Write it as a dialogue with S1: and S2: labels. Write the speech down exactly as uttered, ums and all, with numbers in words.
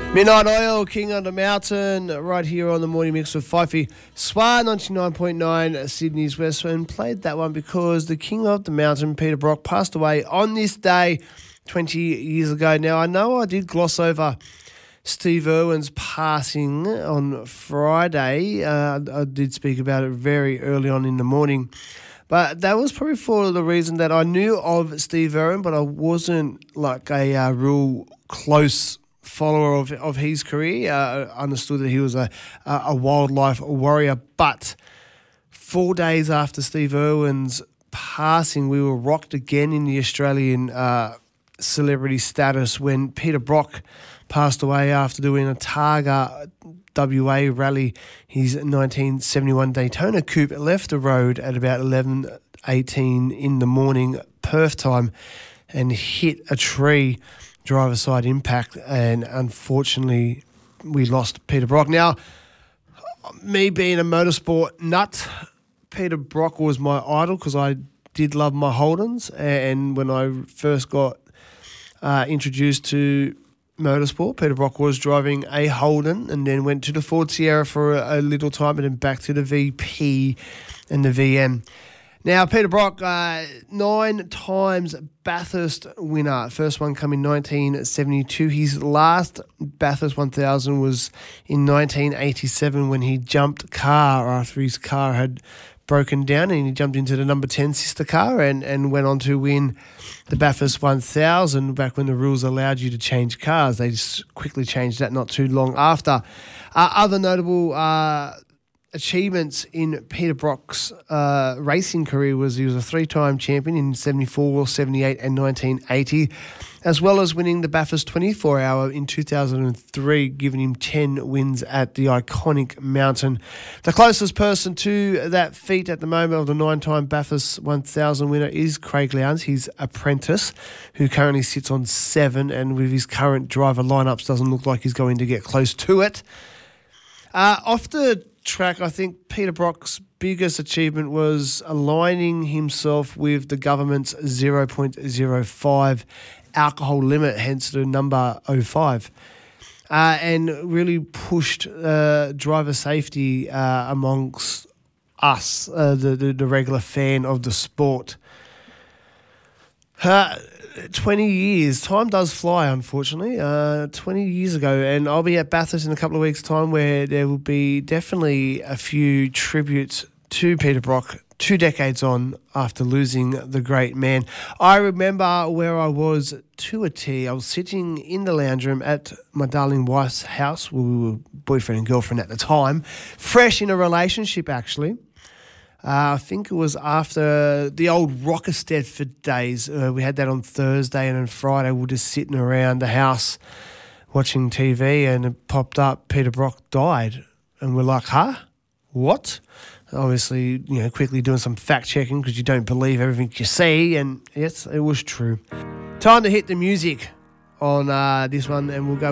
S1: Midnight Oil, King on the Mountain, right here on the Morning Mix with Fifey. Swan ninety-nine point nine, Sydney's West End. Played that one because the King of the Mountain, Peter Brock, passed away on this day twenty years ago. Now, I know I did gloss over Steve Irwin's passing on Friday. Uh, I did speak about it very early on in the morning. But that was probably for the reason that I knew of Steve Irwin, but I wasn't like a uh, real close follower of of his career. Uh, understood that he was a a wildlife warrior, but four days after Steve Irwin's passing, we were rocked again in the Australian uh, celebrity status when Peter Brock passed away after doing a Targa W A rally. His nineteen seventy-one Daytona Coupe left the road at about eleven eighteen in the morning Perth time and hit a tree. Driver side impact, and unfortunately we lost Peter Brock. Now, me being a motorsport nut, Peter Brock was my idol because I did love my Holdens, and when I first got uh, introduced to motorsport, Peter Brock was driving a Holden and then went to the Ford Sierra for a, a little time and then back to the V P and the V M. Now, Peter Brock, uh, nine times Bathurst winner. First one come in nineteen seventy-two. His last Bathurst one thousand was in nineteen eighty-seven when he jumped car after his car had broken down, and he jumped into the number ten sister car and, and went on to win the Bathurst one thousand back when the rules allowed you to change cars. They just quickly changed that not too long after. Uh, other notable uh achievements in Peter Brock's uh, racing career was he was a three-time champion in seventy-four, seventy-eight and nineteen eighty, as well as winning the Bathurst twenty-four hour in two thousand three, giving him ten wins at the iconic mountain. The closest person to that feat at the moment of the nine-time Bathurst one thousand winner is Craig Lowndes, his apprentice, who currently sits on seven, and with his current driver lineups doesn't look like he's going to get close to it. Uh, off the track, I think Peter Brock's biggest achievement was aligning himself with the government's zero point zero five alcohol limit, hence the number oh five, uh, and really pushed uh, driver safety uh, amongst us, uh, the, the, the regular fan of the sport. Uh, twenty years. Time does fly, unfortunately. Uh, twenty years ago, and I'll be at Bathurst in a couple of weeks' time where there will be definitely a few tributes to Peter Brock two decades on after losing the great man. I remember where I was to a T. I was sitting in the lounge room at my darling wife's house. We were boyfriend and girlfriend at the time, fresh in a relationship, actually. Uh, I think it was after the old Rocker Stedford days. Uh, we had that on Thursday, and on Friday we were just sitting around the house watching T V, and it popped up, Peter Brock died. And we're like, huh? What? Obviously, you know, quickly doing some fact-checking because you don't believe everything you see, and yes, it was true. Time to hit the music on uh, this one, and we'll go